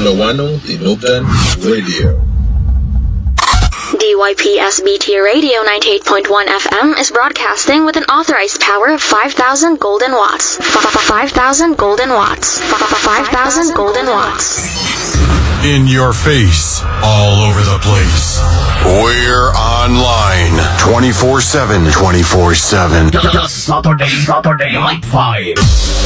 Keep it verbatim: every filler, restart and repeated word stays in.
Loano Tinubdan Radio. D Y P S B T Radio ninety-eight point one F M is broadcasting with an authorized power of five thousand golden watts. five thousand golden watts. five thousand golden watts. In your face, all over the place. We're online twenty-four seven, twenty-four seven. Saturday, Saturday, Night five.